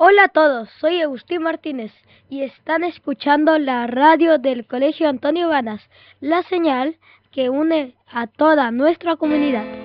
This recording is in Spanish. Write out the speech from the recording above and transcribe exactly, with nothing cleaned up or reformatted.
Hola a todos, soy Agustín Martínez y están escuchando la radio del Colegio Antonio Banas, la señal que une a toda nuestra comunidad.